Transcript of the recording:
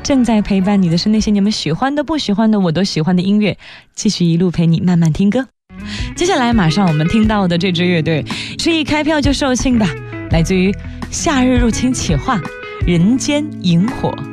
正在陪伴你的是那些你们喜欢的不喜欢的我都喜欢的音乐，继续一路陪你慢慢听歌。接下来马上我们听到的这支乐队是一开票就售罄的，来自于夏日入侵企划，人间萤火。